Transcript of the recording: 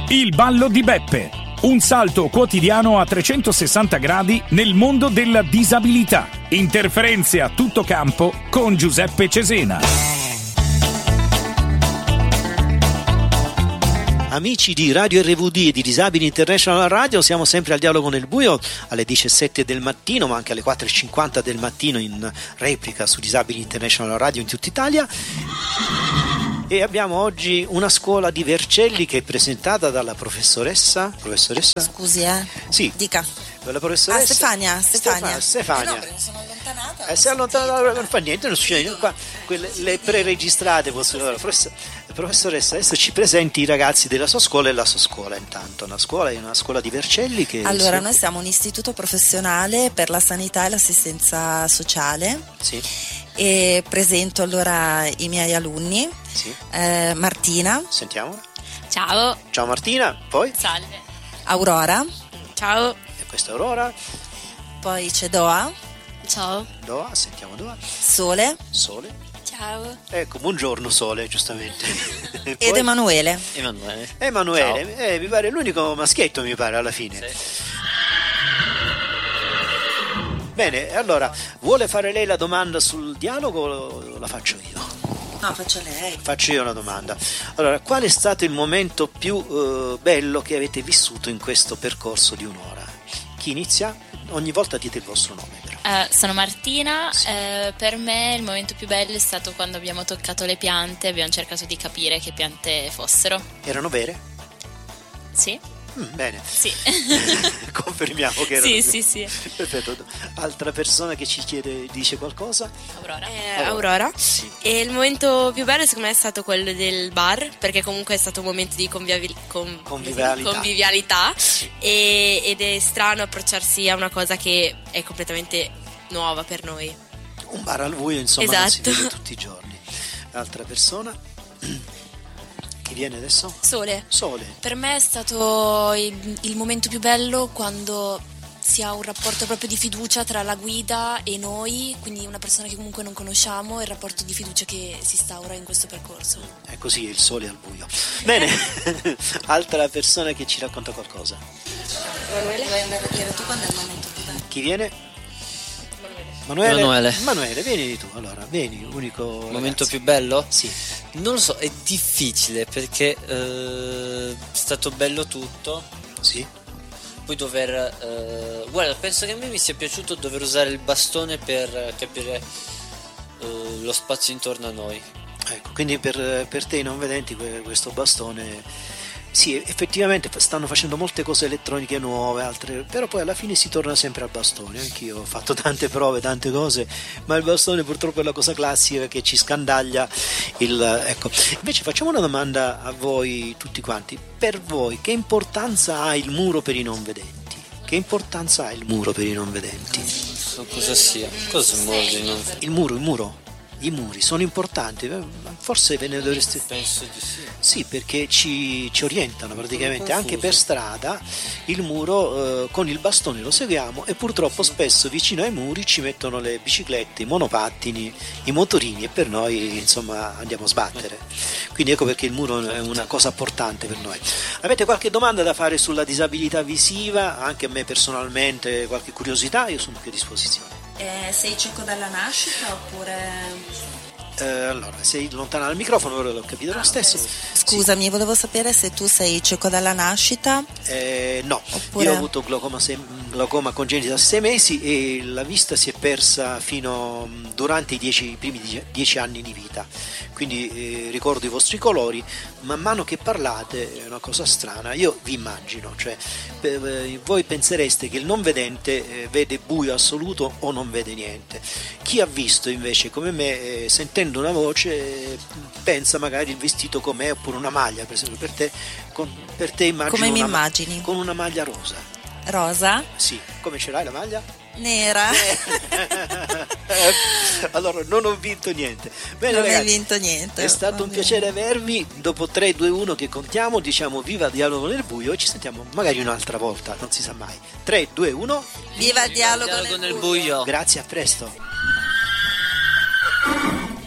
Il ballo di Beppe. Un salto quotidiano a 360 gradi nel mondo della disabilità. Interferenze a tutto campo con Giuseppe Cesena. Amici di Radio RVD e di Disabili International Radio, siamo sempre al Dialogo nel Buio alle 17 del mattino, ma anche alle 4:50 del mattino in replica su Disabili International Radio in tutta Italia. E abbiamo oggi una scuola di Vercelli che è presentata dalla professoressa. Scusi, Sì. Dica. La professoressa Stefania. Stefania. No, perché sono allontanata. Si è allontanata, non fa niente, non succede niente. Qua, le preregistrate possono. Professoressa, adesso ci presenti i ragazzi della sua scuola e la sua scuola intanto. Una scuola è una scuola di Vercelli che. Allora, noi siamo un istituto professionale per la sanità e l'assistenza sociale. Sì. E presento allora i miei alunni. Sì. Martina. Sentiamo. Ciao. Ciao Martina, poi? Salve. Aurora. Ciao. E questa è Aurora. Poi c'è Doa. Ciao. Doa, sentiamo Doa. Sole. Sole. Ciao. Ecco, buongiorno Sole, giustamente. E Ed poi? Emanuele. Emanuele, mi pare l'unico maschietto, mi pare, alla fine. Sì. Bene, allora, vuole fare lei la domanda sul dialogo o la faccio io? No, faccio lei. Faccio io una domanda. Allora, qual è stato il momento più bello che avete vissuto in questo percorso di un'ora? Chi inizia? Ogni volta dite il vostro nome, però. Sono Martina. Sì. Per me il momento più bello è stato quando abbiamo toccato le piante, abbiamo cercato di capire che piante fossero. Erano vere? Sì? Bene. Sì. Confermiamo che erano Sì. Perfetto. Altra persona che ci dice qualcosa? Aurora. Aurora. Sì. E il momento più bello secondo me è stato quello del bar, perché comunque è stato un momento di convivialità ed è strano approcciarsi a una cosa che è completamente nuova per noi. Un bar al buio, insomma, Esatto. non si vede tutti i giorni. Altra persona? Chi viene adesso? Sole. Sole. Per me è stato il momento più bello quando si ha un rapporto proprio di fiducia tra la guida e noi, quindi una persona che comunque non conosciamo, e il rapporto di fiducia che si instaura in questo percorso. È così, il sole al buio. Bene, altra persona che ci racconta qualcosa. Emanuele, vuoi andare a dire tu quando è il momento più bello? Chi viene? Emanuele, vieni tu, allora, vieni, unico Il ragazzo. momento più bello? Sì. Non lo so, è difficile perché è stato bello tutto. Sì. Poi guarda, penso che a me mi sia piaciuto dover usare il bastone per capire lo spazio intorno a noi. Ecco, quindi per te non vedenti questo bastone. Sì, effettivamente stanno facendo molte cose elettroniche nuove, altre, però poi alla fine si torna sempre al bastone. Anch'io ho fatto tante prove, tante cose, ma il bastone purtroppo è la cosa classica che ci scandaglia. Ecco. Invece facciamo una domanda a voi tutti quanti. Per voi che importanza ha il muro per i non vedenti? Che importanza ha il muro per i non vedenti? So cosa sia? Cosa vuol Il muro? I muri sono importanti, forse ve ne dovreste. Penso di sì. Sì, perché ci orientano praticamente, Sono anche confuso. per strada il muro con il bastone lo seguiamo e purtroppo spesso vicino ai muri ci mettono le biciclette, i monopattini, i motorini e per noi insomma andiamo a sbattere. Quindi ecco perché il muro è una cosa importante per noi. Avete qualche domanda da fare sulla disabilità visiva? Anche a me personalmente qualche curiosità? Io sono qui a disposizione. Sei cieco dalla nascita oppure... Allora, sei lontana dal microfono, ora l'ho capito lo stesso. Scusami, volevo sapere se tu sei cieco dalla nascita. No, Oppure... io ho avuto glaucoma congenito a 6 mesi e la vista si è persa fino durante i primi 10 anni di vita. Quindi ricordo i vostri colori, man mano che parlate è una cosa strana. Io vi immagino, cioè voi pensereste che il non vedente vede buio assoluto o non vede niente. Chi ha visto invece come me, sentendo una voce, pensa magari il vestito com'è oppure una maglia, per esempio per te immagino come mi immagini? Con una maglia rosa. Rosa? Sì, come ce l'hai la maglia? Nera. Allora non ho vinto niente. Bene, non ragazzi, hai vinto niente. è stato un piacere avervi. Dopo 3, 2, 1 che contiamo diciamo viva Dialogo nel Buio e ci sentiamo magari un'altra volta, non si sa mai. 3, 2, 1. Viva il dialogo Dialogo nel buio. Grazie, a presto.